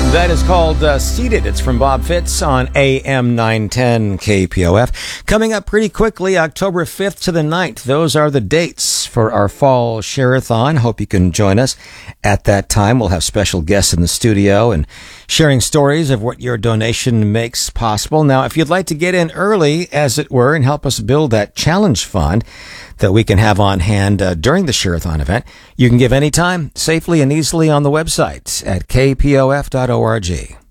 That is called Seated. It's from Bob Fitz on AM 910 KPOF. Coming up pretty quickly, October 5th to the 9th. Those are the dates for our fall share-a-thon. Hope you can join us at that time. We'll have special guests in the studio and sharing stories of what your donation makes possible. Now, if you'd like to get in early, as it were, and help us build that challenge fund that we can have on hand during the share-a-thon event, you can give anytime, safely and easily on the website at kpof.org.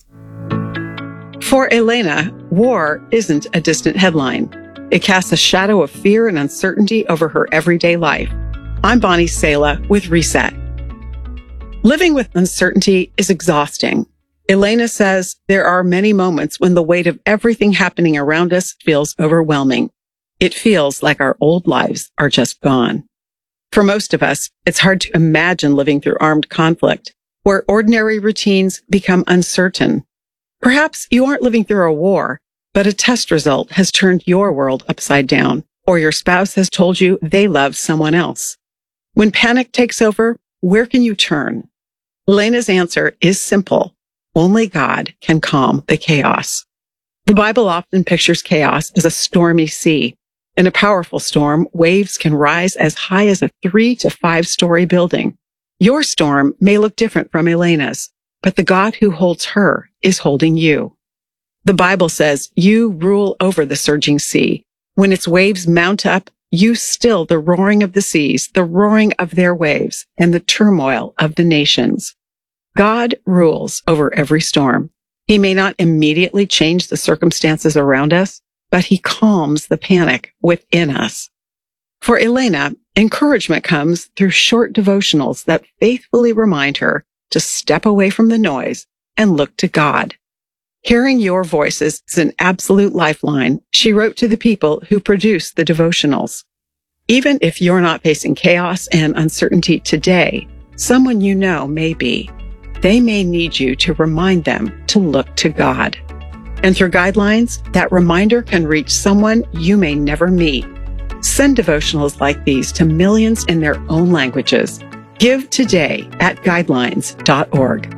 For Elena, war isn't a distant headline. It casts a shadow of fear and uncertainty over her everyday life. I'm Bonnie Sala with Reset. Living with uncertainty is exhausting. Elena says there are many moments when the weight of everything happening around us feels overwhelming. It feels like our old lives are just gone. For most of us, it's hard to imagine living through armed conflict, where ordinary routines become uncertain. Perhaps you aren't living through a war, but a test result has turned your world upside down, or your spouse has told you they love someone else. When panic takes over, where can you turn? Elena's answer is simple. Only God can calm the chaos. The Bible often pictures chaos as a stormy sea. In a powerful storm, waves can rise as high as a 3 to 5 story building. Your storm may look different from Elena's, but the God who holds her is holding you. The Bible says you rule over the surging sea. When its waves mount up, you still the roaring of the seas, the roaring of their waves, and the turmoil of the nations. God rules over every storm. He may not immediately change the circumstances around us, but he calms the panic within us. For Elena, encouragement comes through short devotionals that faithfully remind her to step away from the noise and look to God. Hearing your voices is an absolute lifeline, she wrote to the people who produce the devotionals. Even if you're not facing chaos and uncertainty today, someone you know may be. They may need you to remind them to look to God. And through Guidelines, that reminder can reach someone you may never meet. Send devotionals like these to millions in their own languages. Give today at guidelines.org.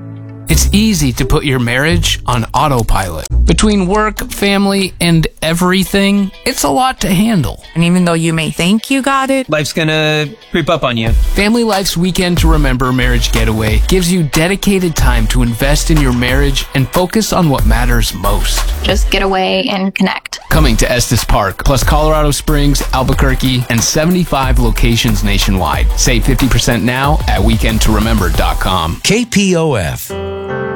It's easy to put your marriage on autopilot. Between work, family, and everything, it's a lot to handle. And even though you may think you got it, life's gonna creep up on you. Family Life's Weekend to Remember Marriage Getaway gives you dedicated time to invest in your marriage and focus on what matters most. Just get away and connect. Coming to Estes Park, plus Colorado Springs, Albuquerque, and 75 locations nationwide. Save 50% now at weekendtoremember.com. KPOF.